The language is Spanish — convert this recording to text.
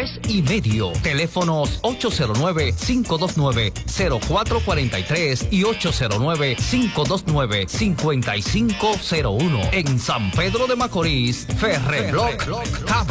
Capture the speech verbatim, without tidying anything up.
mes y medio. Teléfonos ocho cero nueve, cinco dos nueve, cero cuatro cuatro tres y ocho cero nueve, cinco dos nueve, cinco cinco cero uno. En San Pedro de Macorís, Ferreblock Cava.